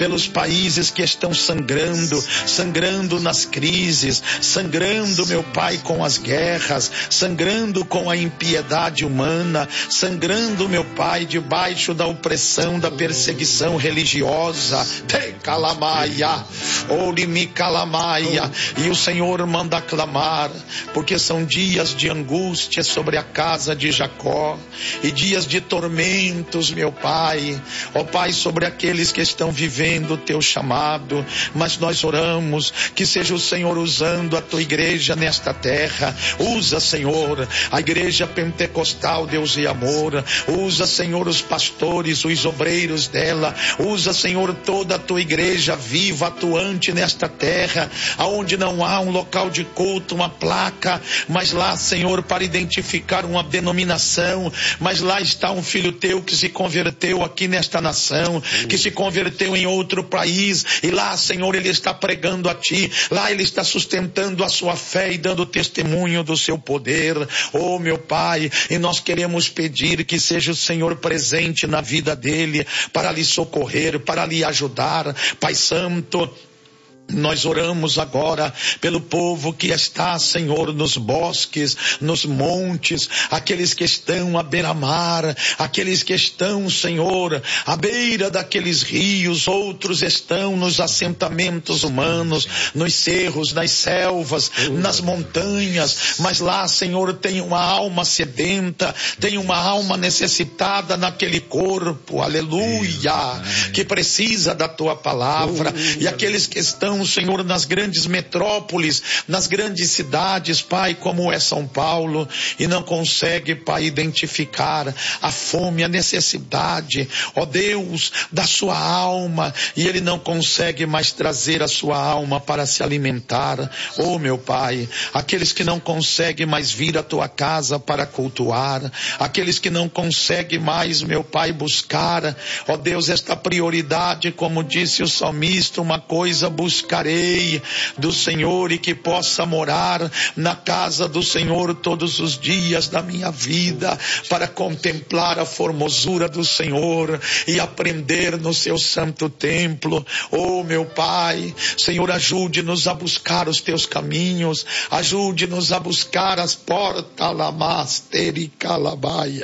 pelos países que estão sangrando nas crises, sangrando, meu Pai, com as guerras, sangrando com a impiedade humana, sangrando, meu Pai, debaixo da opressão, da perseguição religiosa. Te calamaia, olimi calamaia. E o Senhor manda clamar, porque são dias de angústia sobre a casa de Jacó, e dias de tormentos, meu Pai, ó Pai, sobre aqueles que estão vivendo o teu chamado. Mas nós oramos que seja o Senhor usando a tua igreja nesta terra. Usa, Senhor, a igreja pentecostal, Deus e amor. Usa, Senhor, os pastores, os obreiros dela. Usa, Senhor, toda a tua igreja viva, atuante nesta terra, aonde não há um local de culto, uma placa, mas lá, Senhor, para identificar uma denominação, mas lá está um filho teu que se converteu aqui nesta nação, que se converteu em outro país, e lá, Senhor, ele está pregando a ti, lá ele está sustentando a sua fé e dando testemunho do seu poder. Oh, meu Pai, e nós queremos pedir que seja o Senhor presente na vida dele, para lhe socorrer, para lhe ajudar. Pai Santo, nós oramos agora pelo povo que está, Senhor, nos bosques, nos montes, aqueles que estão à beira-mar, aqueles que estão, Senhor, à beira daqueles rios, outros estão nos assentamentos humanos, nos cerros, nas selvas, nas montanhas, mas lá, Senhor, tem uma alma sedenta, tem uma alma necessitada naquele corpo, aleluia, que precisa da tua palavra. E aqueles que estão, Senhor, nas grandes metrópoles, nas grandes cidades, Pai, como é São Paulo, e não consegue, Pai, identificar a fome, a necessidade, ó Deus, da sua alma, e ele não consegue mais trazer a sua alma para se alimentar. Oh, meu Pai, aqueles que não conseguem mais vir à tua casa para cultuar, aqueles que não conseguem mais, meu Pai, buscar, ó Deus, esta prioridade, como disse o salmista, uma coisa buscarei do Senhor, e que possa morar na casa do Senhor todos os dias da minha vida, para contemplar a formosura do Senhor e aprender no seu santo templo. Oh, meu Pai, Senhor, ajude-nos a buscar os teus caminhos, ajude-nos a buscar as portas lamasteri calabaia.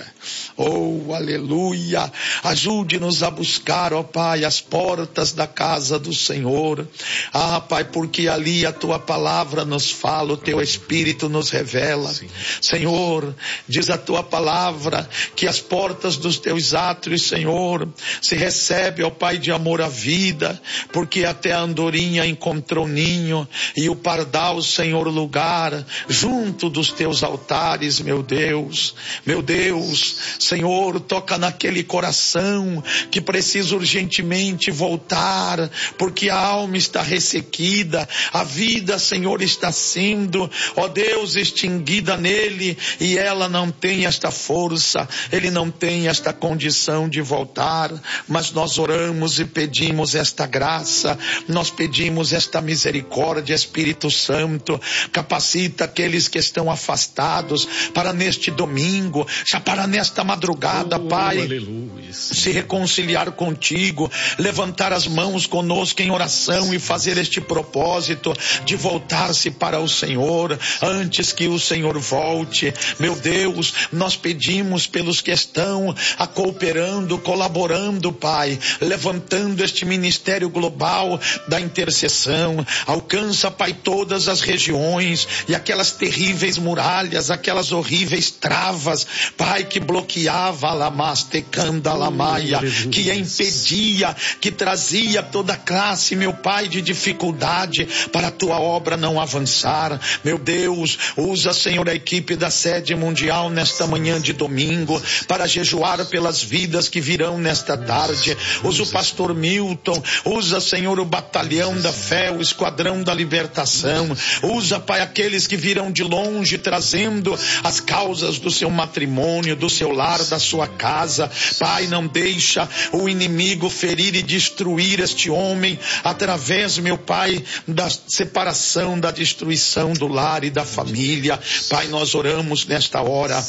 Oh, aleluia, ajude-nos a buscar, ó Pai, as portas da casa do Senhor. Ah, Pai, porque ali a tua palavra nos fala, o teu Espírito nos revela. Sim. Senhor, diz a tua palavra que as portas dos teus átrios, Senhor, se recebe, ó Pai, de amor à vida, porque até a andorinha encontrou ninho e o pardal, Senhor, lugar junto dos teus altares, meu Deus. Meu Deus, Senhor, toca naquele coração que precisa urgentemente voltar, porque a alma está ressequida, a vida, Senhor, está sendo, ó Deus, extinguida nele, e ela não tem esta força, ele não tem esta condição de voltar. Mas nós oramos e pedimos esta graça, nós pedimos esta misericórdia. Espírito Santo, capacita aqueles que estão afastados para neste domingo, já para nesta madrugada, Pai, aleluia, se reconciliar contigo, levantar as mãos conosco em oração e fazer este propósito de voltar-se para o Senhor antes que o Senhor volte. Meu Deus, nós pedimos pelos que estão cooperando, colaborando, Pai, levantando este ministério global da intercessão. Alcança, Pai, todas as regiões e aquelas terríveis muralhas, aquelas horríveis travas, Pai, que bloqueava a lamastecanda lamaia, que impedia, que trazia toda classe, meu Pai, de dificuldade para a tua obra não avançar. Meu Deus, usa, Senhor, a equipe da sede mundial nesta manhã de domingo para jejuar pelas vidas que virão nesta tarde. Usa o pastor Milton, usa, Senhor, o batalhão da fé, o esquadrão da libertação. Usa, Pai, aqueles que virão de longe trazendo as causas do seu matrimônio, do seu lar, da sua casa. Pai, não deixa o inimigo ferir e destruir este homem através, meu Pai, da separação, da destruição do lar e da família. Pai, nós oramos nesta hora.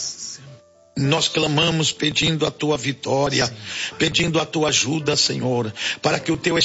Nós clamamos pedindo a tua vitória, pedindo a tua ajuda, Senhor, para que o teu